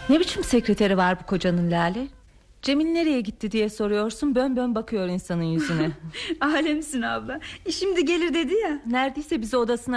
Ne biçim sekreteri var bu kocanın Lale? Cemil nereye gitti diye soruyorsun, bön bön bakıyor insanın yüzüne. Alemsin abla. Şimdi gelir dedi ya. Neredeyse bizi odasına